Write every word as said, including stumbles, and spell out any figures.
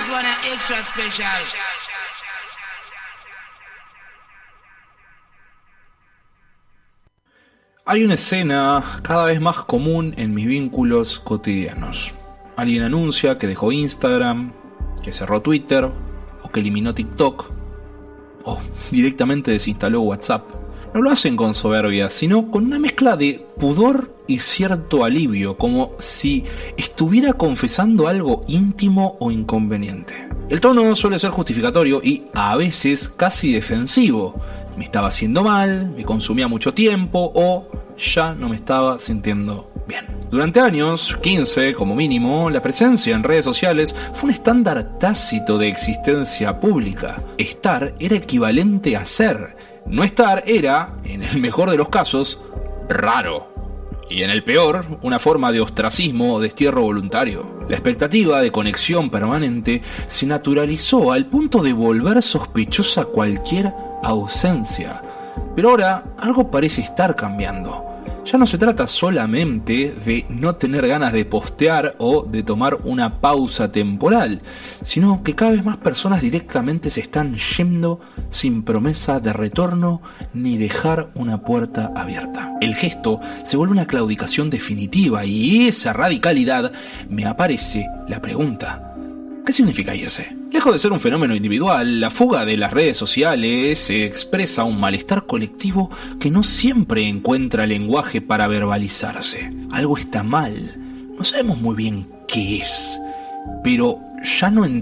this one an extra special. Hay una escena cada vez más común en mis vínculos cotidianos. Alguien anuncia que dejó Instagram, que cerró Twitter, o que eliminó TikTok, o directamente desinstaló WhatsApp. No lo hacen con soberbia, sino con una mezcla de pudor y cierto alivio, como si estuviera confesando algo íntimo o inconveniente. El tono suele ser justificatorio y a veces casi defensivo. Me estaba haciendo mal, me consumía mucho tiempo o ya no me estaba sintiendo bien. Durante años, quince como mínimo, la presencia en redes sociales fue un estándar tácito de existencia pública. Estar era equivalente a ser. No estar era, en el mejor de los casos, raro. Y en el peor, una forma de ostracismo o destierro voluntario. La expectativa de conexión permanente se naturalizó al punto de volver sospechosa cualquier ausencia. Pero ahora algo parece estar cambiando. Ya no se trata solamente de no tener ganas de postear o de tomar una pausa temporal, sino que cada vez más personas directamente se están yendo sin promesa de retorno ni dejar una puerta abierta. El gesto se vuelve una claudicación definitiva y esa radicalidad me aparece la pregunta: ¿qué significa irse? Lejos de ser un fenómeno individual, la fuga de las redes sociales expresa un malestar colectivo que no siempre encuentra lenguaje para verbalizarse. Algo está mal, no sabemos muy bien qué es, pero ya no entendemos